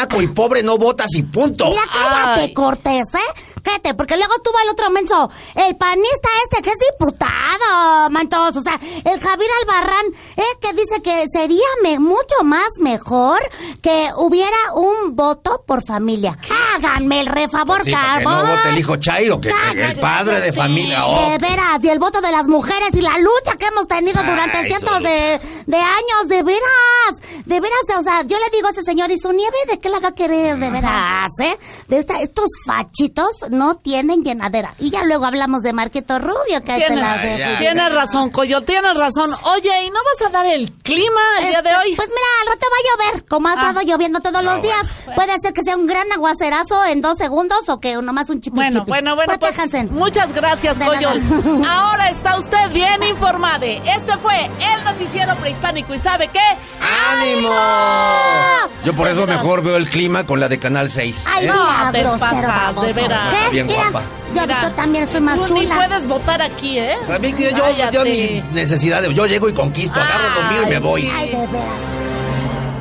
naco y pobre no votas y punto. Mira, cállate, Cortés, Cállate, porque luego tuvo el otro menso, el panista que es diputado, mantos, o sea, el Javier Albarrán, que dice que sería mucho más mejor que hubiera un voto por familia. Háganme el refavor, sí, que no vote el hijo Chairo, que el padre de familia. De veras, y el voto de las mujeres y la lucha que hemos tenido durante cientos de años, de veras, o sea, yo le digo a ese señor, ¿y su nieve de qué la va a querer, de veras, estos fachitos no tienen llenadera. Y ya luego hablamos de Marquito Rubio, que ahí te la dejo. Tienes razón, Coyo, tienes razón. Oye, ¿y no vas a dar el clima el día de hoy? Pues mira, al rato va a llover, como ha estado lloviendo todos los días. Bueno. Puede ser que sea un gran aguacerazo en 2 segundos o que nomás un chipi. Bueno, pues, muchas gracias, Coyo. Ahora está usted bien informado. Este fue el noticiero prehispánico, ¿y sabe qué? ¡Ánimo! Yo por eso mejor veo el clima con la de Canal 6. Ay, no, te pasas, de veras. Bien guapa. Yo también soy más tú chula. Ni puedes votar aquí, A mí, yo ni necesidad de... Yo llego y conquisto, agarro lo mío y me voy. Ay, de veras.